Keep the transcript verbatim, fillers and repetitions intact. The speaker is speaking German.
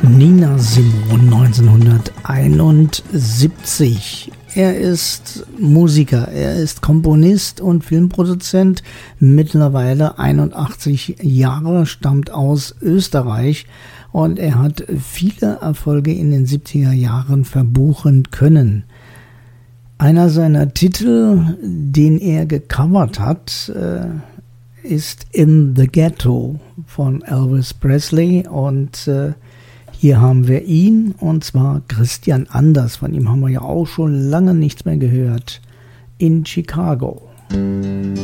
Nina Simone neunzehnhunderteinundsiebzig. Er ist Musiker, er ist Komponist und Filmproduzent, mittlerweile einundachtzig Jahre, stammt aus Österreich und er hat viele Erfolge in den siebziger Jahren verbuchen können. Einer seiner Titel, den er gecovert hat, ist In the Ghetto von Elvis Presley und äh, hier haben wir ihn, und zwar Christian Anders. Von ihm haben wir ja auch schon lange nichts mehr gehört. In Chicago.